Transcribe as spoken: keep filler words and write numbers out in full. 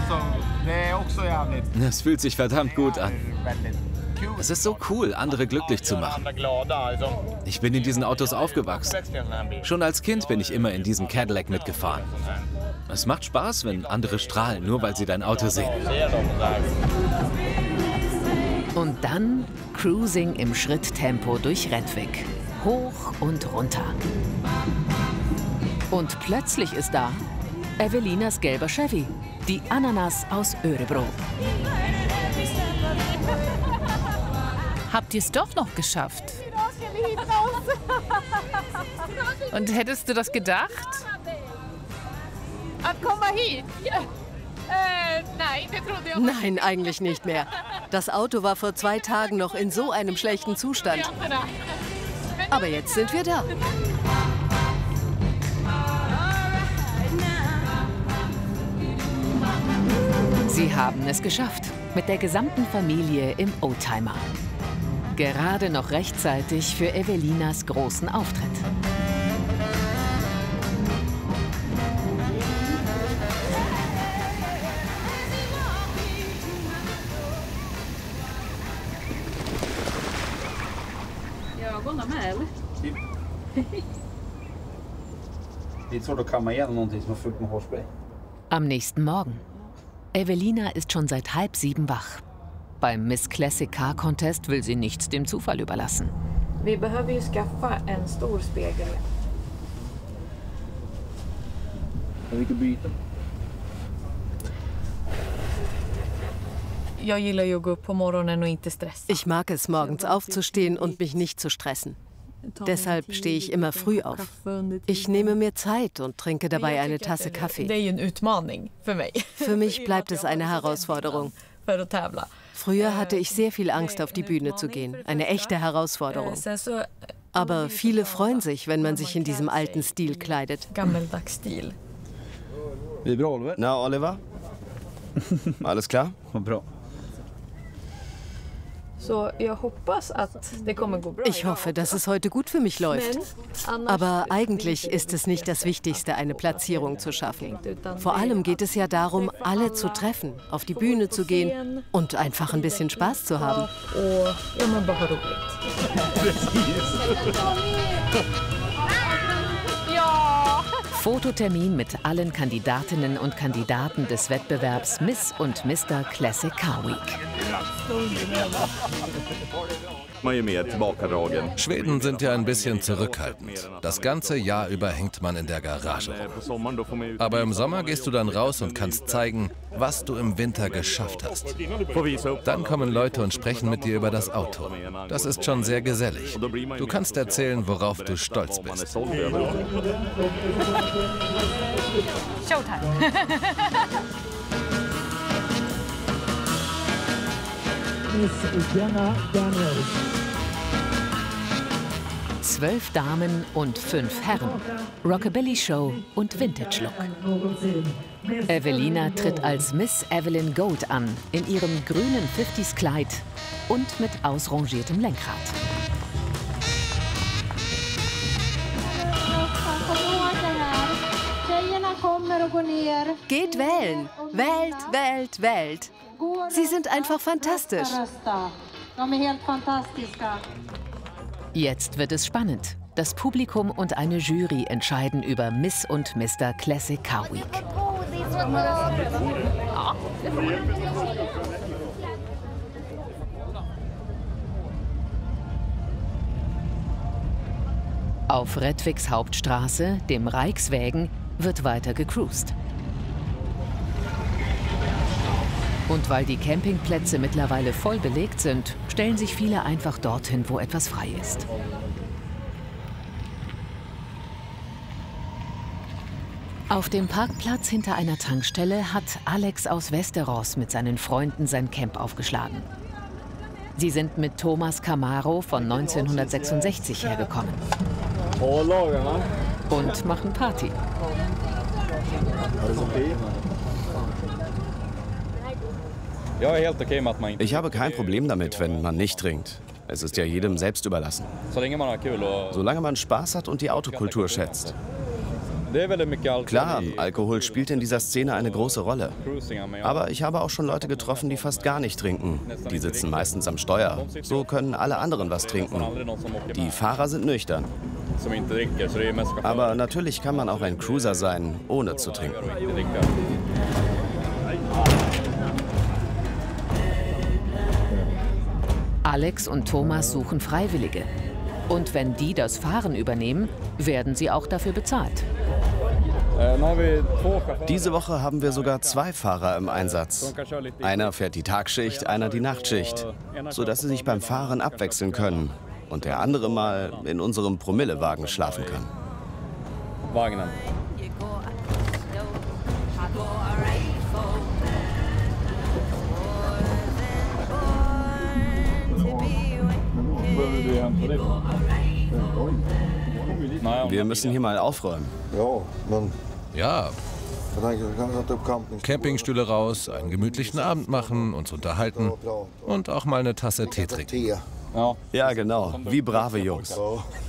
Das fühlt sich verdammt gut an. Es ist so cool, andere glücklich zu machen. Ich bin in diesen Autos aufgewachsen. Schon als Kind bin ich immer in diesem Cadillac mitgefahren. Es macht Spaß, wenn andere strahlen, nur weil sie dein Auto sehen. Und dann Cruising im Schritttempo durch Rättvik. Hoch und runter. Und plötzlich ist da Evelinas gelber Chevy, die Ananas aus Örebro. Habt ihr es doch noch geschafft? Und hättest du das gedacht? Nein, eigentlich nicht mehr. Das Auto war vor zwei Tagen noch in so einem schlechten Zustand. Aber jetzt sind wir da. Sie haben es geschafft. Mit der gesamten Familie im Oldtimer. Gerade noch rechtzeitig für Evelinas großen Auftritt. Am nächsten Morgen. Evelina ist schon seit halb sieben wach. Beim Miss Classic Car Contest will sie nichts dem Zufall überlassen. Wir behöver ju skaffa en stor spegel. Jag gillar ju att gå upp på morgonen och inte stressa. Ich mag es, morgens aufzustehen und mich nicht zu stressen. Deshalb stehe ich immer früh auf. Ich nehme mir Zeit und trinke dabei eine Tasse Kaffee. Für mich bleibt es eine Herausforderung. Früher hatte ich sehr viel Angst, auf die Bühne zu gehen. Eine echte Herausforderung. Aber viele freuen sich, wenn man sich in diesem alten Stil kleidet. Na, Oliver? Alles klar? Ich hoffe, dass es heute gut für mich läuft. Aber eigentlich ist es nicht das Wichtigste, eine Platzierung zu schaffen. Vor allem geht es ja darum, alle zu treffen, auf die Bühne zu gehen und einfach ein bisschen Spaß zu haben. Fototermin mit allen Kandidatinnen und Kandidaten des Wettbewerbs Miss und Mister Classic Car Week. Schweden sind ja ein bisschen zurückhaltend. Das ganze Jahr über hängt man in der Garage. Aber im Sommer gehst du dann raus und kannst zeigen, was du im Winter geschafft hast. Dann kommen Leute und sprechen mit dir über das Auto. Das ist schon sehr gesellig. Du kannst erzählen, worauf du stolz bist. Showtime. Zwölf Damen und fünf Herren. Rockabilly Show und Vintage Look. Evelina tritt als Miss Evelyn Gold an, in ihrem grünen fünfziger Kleid und mit ausrangiertem Lenkrad. Geht wählen! Wählt, wählt, wählt! Sie sind einfach fantastisch. Jetzt wird es spannend. Das Publikum und eine Jury entscheiden über Miss und Mister Classic Car Week. Auf Rättviks Hauptstraße, dem Rijksvägen, wird weiter gecruised. Und weil die Campingplätze mittlerweile voll belegt sind, stellen sich viele einfach dorthin, wo etwas frei ist. Auf dem Parkplatz hinter einer Tankstelle hat Alex aus Västerås mit seinen Freunden sein Camp aufgeschlagen. Sie sind mit Thomas Camaro von neunzehnhundertsechsundsechzig hergekommen. Und machen Party. Ich habe kein Problem damit, wenn man nicht trinkt. Es ist ja jedem selbst überlassen. Solange man Spaß hat und die Autokultur schätzt. Klar, Alkohol spielt in dieser Szene eine große Rolle. Aber ich habe auch schon Leute getroffen, die fast gar nicht trinken. Die sitzen meistens am Steuer. So können alle anderen was trinken. Die Fahrer sind nüchtern. Aber natürlich kann man auch ein Cruiser sein, ohne zu trinken. Alex und Thomas suchen Freiwillige. Und wenn die das Fahren übernehmen, werden sie auch dafür bezahlt. Diese Woche haben wir sogar zwei Fahrer im Einsatz. Einer fährt die Tagschicht, einer die Nachtschicht, sodass sie sich beim Fahren abwechseln können und der andere mal in unserem Promillewagen schlafen kann. Wir müssen hier mal aufräumen. Ja. Campingstühle raus, einen gemütlichen Abend machen, uns unterhalten und auch mal eine Tasse Tee trinken. Ja, genau. Wie brave Jungs.